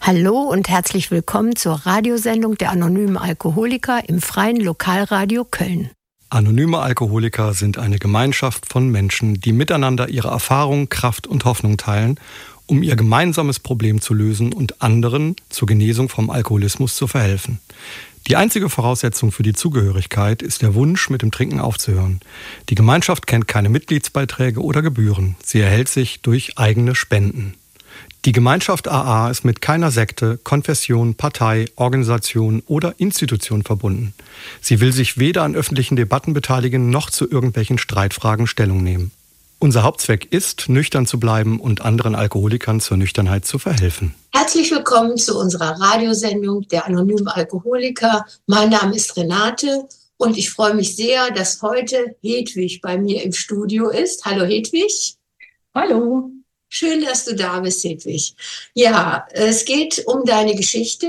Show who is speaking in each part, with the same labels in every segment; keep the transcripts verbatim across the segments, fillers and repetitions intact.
Speaker 1: Hallo und herzlich willkommen zur Radiosendung der Anonymen Alkoholiker im Freien Lokalradio Köln.
Speaker 2: Anonyme Alkoholiker sind eine Gemeinschaft von Menschen, die miteinander ihre Erfahrung, Kraft und Hoffnung teilen, um ihr gemeinsames Problem zu lösen und anderen zur Genesung vom Alkoholismus zu verhelfen. Die einzige Voraussetzung für die Zugehörigkeit ist der Wunsch, mit dem Trinken aufzuhören. Die Gemeinschaft kennt keine Mitgliedsbeiträge oder Gebühren. Sie erhält sich durch eigene Spenden. Die Gemeinschaft A A ist mit keiner Sekte, Konfession, Partei, Organisation oder Institution verbunden. Sie will sich weder an öffentlichen Debatten beteiligen, noch zu irgendwelchen Streitfragen Stellung nehmen. Unser Hauptzweck ist, nüchtern zu bleiben und anderen Alkoholikern zur Nüchternheit zu verhelfen.
Speaker 1: Herzlich willkommen zu unserer Radiosendung der Anonymen Alkoholiker. Mein Name ist Renate und ich freue mich sehr, dass heute Hedwig bei mir im Studio ist. Hallo Hedwig.
Speaker 3: Hallo.
Speaker 1: Schön, dass du da bist, Hedwig. Ja, es geht um deine Geschichte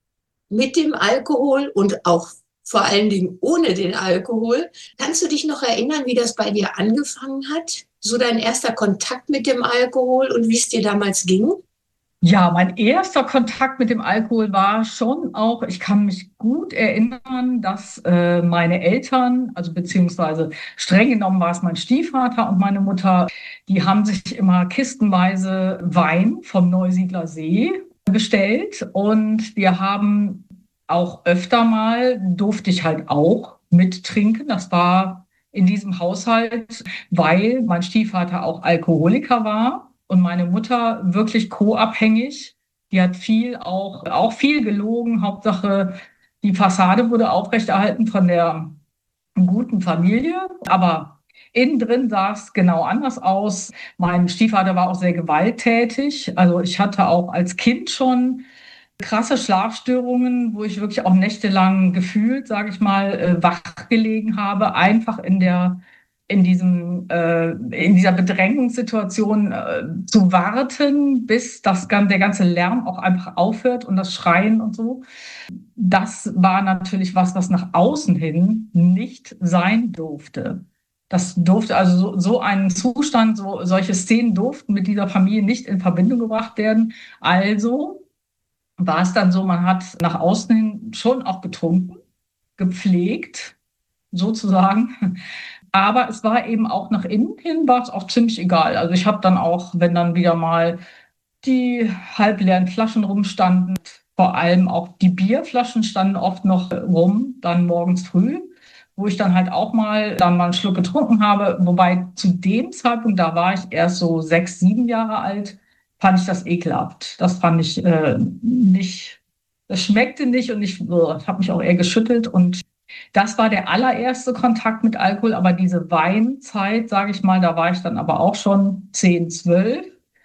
Speaker 1: mit dem Alkohol und auch vor allen Dingen ohne den Alkohol. Kannst du dich noch erinnern, wie das bei dir angefangen hat? So dein erster Kontakt mit dem Alkohol und wie es dir damals ging?
Speaker 3: Ja, mein erster Kontakt mit dem Alkohol war schon auch, ich kann mich gut erinnern, dass äh, meine Eltern, also beziehungsweise streng genommen war es mein Stiefvater und meine Mutter, die haben sich immer kistenweise Wein vom Neusiedler See bestellt und wir haben auch öfter mal, durfte ich halt auch mittrinken. Das war in diesem Haushalt, weil mein Stiefvater auch Alkoholiker war. Und meine Mutter wirklich co-abhängig. Die hat viel auch, auch viel gelogen. Hauptsache, die Fassade wurde aufrechterhalten von der guten Familie. Aber innen drin sah es genau anders aus. Mein Stiefvater war auch sehr gewalttätig. Also ich hatte auch als Kind schon krasse Schlafstörungen, wo ich wirklich auch nächtelang gefühlt, sage ich mal, wach gelegen habe. Einfach in der in diesem äh, in dieser Bedrängungssituation äh, zu warten, bis das der ganze Lärm auch einfach aufhört und das Schreien und so. Das war natürlich was, was nach außen hin nicht sein durfte. Das durfte also so, so einen Zustand, so solche Szenen durften mit dieser Familie nicht in Verbindung gebracht werden. Also war es dann so, man hat nach außen hin schon auch getrunken, gepflegt, sozusagen. Aber es war eben auch nach innen hin, war es auch ziemlich egal. Also ich habe dann auch, wenn dann wieder mal die halbleeren Flaschen rumstanden, vor allem auch die Bierflaschen standen oft noch rum, dann morgens früh, wo ich dann halt auch mal dann mal einen Schluck getrunken habe. Wobei zu dem Zeitpunkt, da war ich erst so sechs, sieben Jahre alt, fand ich das ekelhaft. Das fand ich äh, nicht, das schmeckte nicht und ich äh, habe mich auch eher geschüttelt und das war der allererste Kontakt mit Alkohol, aber diese Weinzeit, sage ich mal, da war ich dann aber auch schon zehn, zwölf.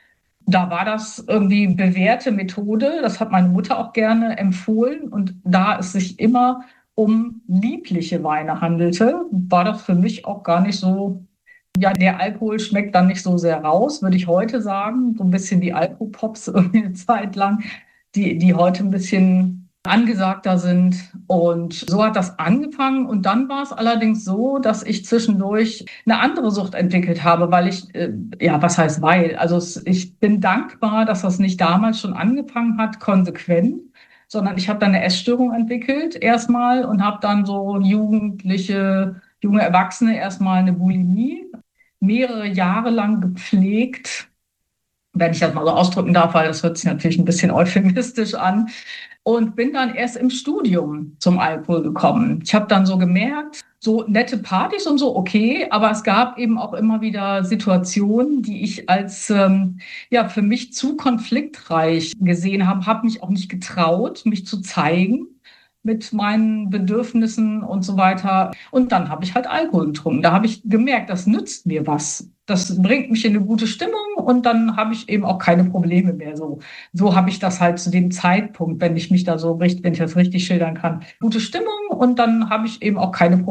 Speaker 3: Da war das irgendwie bewährte Methode, das hat meine Mutter auch gerne empfohlen und da es sich immer um liebliche Weine handelte, war das für mich auch gar nicht so, ja, der Alkohol schmeckt dann nicht so sehr raus, würde ich heute sagen, so ein bisschen die Alkopops irgendwie eine Zeit lang, die, die heute ein bisschen angesagter sind. Und so hat das angefangen. Und dann war es allerdings so, dass ich zwischendurch eine andere Sucht entwickelt habe, weil ich, äh, ja, was heißt weil? Also ich bin dankbar, dass das nicht damals schon angefangen hat, konsequent, sondern ich habe dann eine Essstörung entwickelt erstmal und habe dann so Jugendliche, junge Erwachsene erstmal eine Bulimie, mehrere Jahre lang gepflegt, wenn ich das mal so ausdrücken darf, weil das hört sich natürlich ein bisschen euphemistisch an. Und bin dann erst im Studium zum Alkohol gekommen. Ich habe dann so gemerkt, so nette Partys und so, okay, aber es gab eben auch immer wieder Situationen, die ich als ähm, ja für mich zu konfliktreich gesehen habe, habe mich auch nicht getraut, mich zu zeigen mit meinen Bedürfnissen und so weiter. Und dann habe ich halt Alkohol getrunken. Da habe ich gemerkt, das nützt mir was. Das bringt mich in eine gute Stimmung und dann habe ich eben auch keine Probleme mehr. So, so habe ich das halt zu dem Zeitpunkt, wenn ich mich da so richtig, wenn ich das richtig schildern kann, gute Stimmung und dann habe ich eben auch keine Probleme.